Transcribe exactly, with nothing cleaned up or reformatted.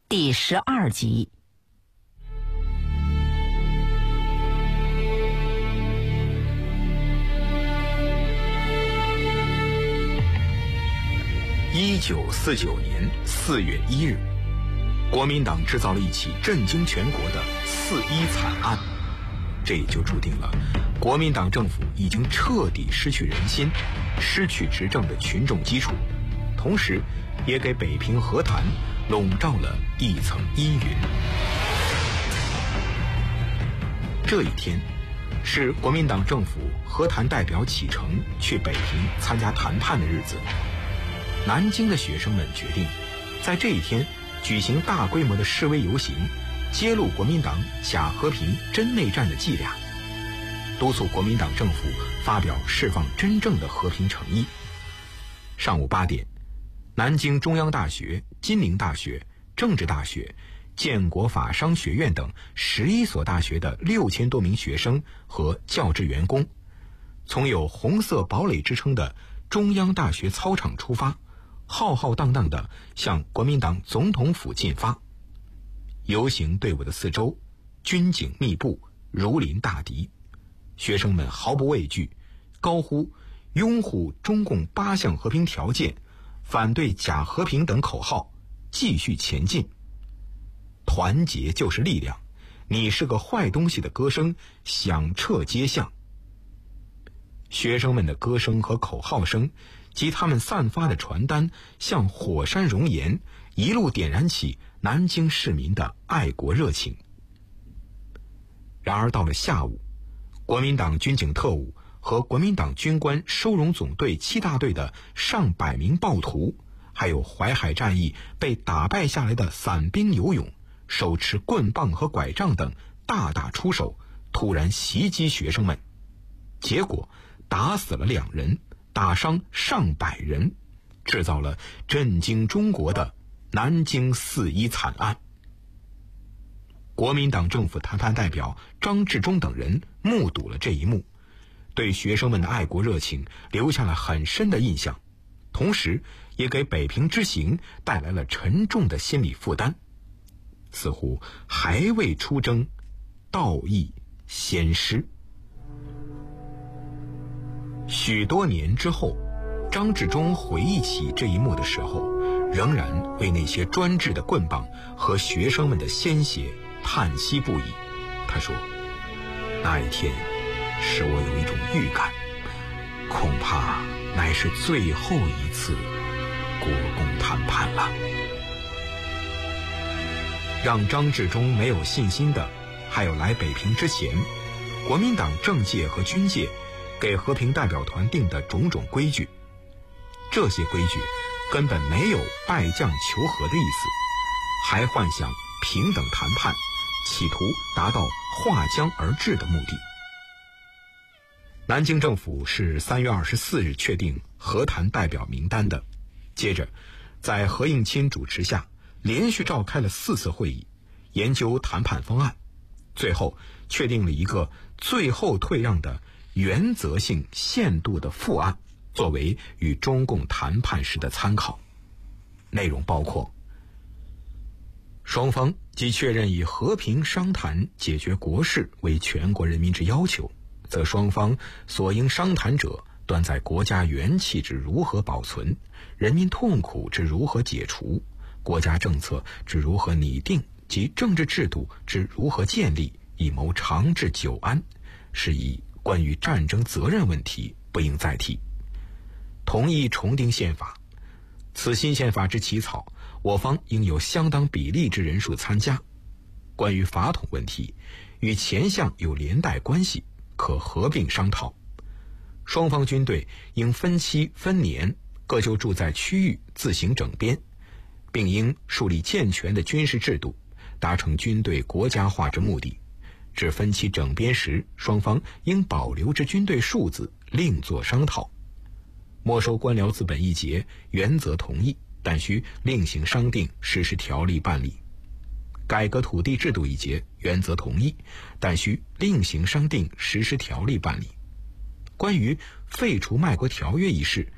第十二集。 一九四九年四月一日，国民党制造了一起震惊全国的四一惨案，这也就注定了国民党政府已经彻底失去人心，失去执政的群众基础，同时也给北平和谈笼罩了一层阴云。这一天是国民党政府和谈代表启程去北平参加谈判的日子。南京的学生们决定在这一天举行大规模的示威游行，揭露国民党假和平真内战的伎俩，督促国民党政府发表释放真正的和平诚意。上午八点，南京中央大学、金陵大学、政治大学、建国法商学院等十一所大学的六千多名学生和教职员工，从有红色堡垒之称的中央大学操场出发，浩浩荡荡地向国民党总统府进发。游行队伍的四周军警密布，如临大敌，学生们毫不畏惧，高呼拥护中共八项和平条件，反对假和平等口号，继续前进。团结就是力量，你是个坏东西的歌声响彻街巷。学生们的歌声和口号声及他们散发的传单像火山熔岩，一路点燃起南京市民的爱国热情。然而到了下午，国民党军警特务和国民党军官收容总队七大队的上百名暴徒，还有淮海战役被打败下来的散兵游勇，手持棍棒和拐杖等大打出手，突然袭击学生们，结果打死了两人，打伤上百人，制造了震惊中国的南京四一惨案。国民党政府谈判代表张治中等人目睹了这一幕，对学生们的爱国热情留下了很深的印象，同时也给北平之行带来了沉重的心理负担。似乎还未出征，道义先失。许多年之后，张治中回忆起这一幕的时候，仍然为那些专制的棍棒和学生们的鲜血叹息不已。他说，那一天使我有一种预感，恐怕乃是最后一次国共谈判了。让张治中没有信心的，还有来北平之前国民党政界和军界给和平代表团定的种种规矩。这些规矩根本没有拜将求和的意思，还幻想平等谈判，企图达到划江而治的目的。南京政府是三月二十四日确定和谈代表名单的，接着在何应钦主持下连续召开了四次会议，研究谈判方案，最后确定了一个最后退让的原则性限度的附案，作为与中共谈判时的参考。内容包括：双方即确认以和平商谈解决国事为全国人民之要求，则双方所应商谈者，端在国家元气之如何保存，人民痛苦之如何解除，国家政策之如何拟定及政治制度之如何建立，以谋长治久安，是以关于战争责任问题不应再提。同意重定宪法，此新宪法之起草，我方应有相当比例之人数参加。关于法统问题，与前项有连带关系，可合并商讨。双方军队应分期分年各就驻在区域自行整编，并应树立健全的军事制度，达成军队国家化之目的。至分期整编时，双方应保留之军队数字另作商讨。没收官僚资本一节，原则同意，但需另行商定实施条例办理。改革土地制度一节，原则同意，但需另行商定实施条例办理。关于废除卖国条约一事，